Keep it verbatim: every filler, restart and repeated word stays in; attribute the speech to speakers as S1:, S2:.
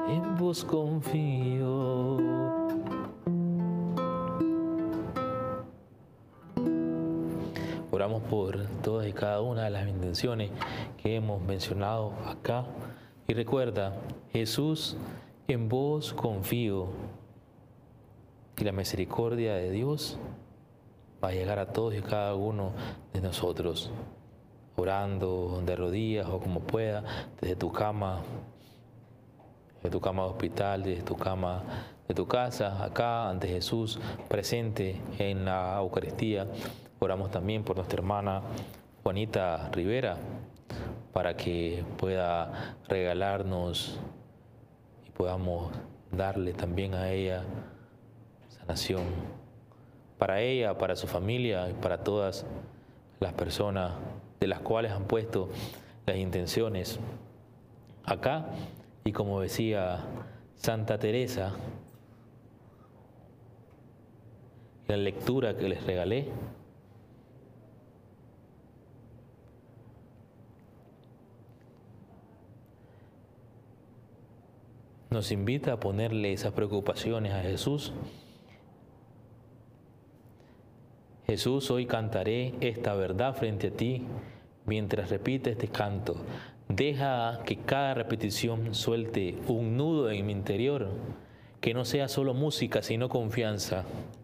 S1: en vos confío. Oramos por todas y cada una de las intenciones que hemos mencionado acá. Y recuerda, Jesús, en vos confío. Y la misericordia de Dios va a llegar a todos y cada uno de nosotros. Orando de rodillas o como pueda, desde tu cama, desde tu cama de hospital, desde tu cama de tu casa, acá ante Jesús, presente en la Eucaristía. Oramos también por nuestra hermana Juanita Rivera, para que pueda regalarnos y podamos darle también a ella sanación. Para ella, para su familia y para todas las personas de las cuales han puesto las intenciones acá. Y como decía Santa Teresa, la lectura que les regalé, nos invita a ponerle esas preocupaciones a Jesús. Jesús, hoy cantaré esta verdad frente a ti mientras repite este canto. Deja que cada repetición suelte un nudo en mi interior, que no sea solo música, sino confianza.